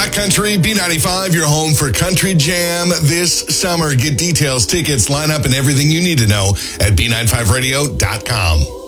Rock Country, B95, your home for Country Jam this summer. Get details, tickets, lineup, and everything you need to know at B95radio.com.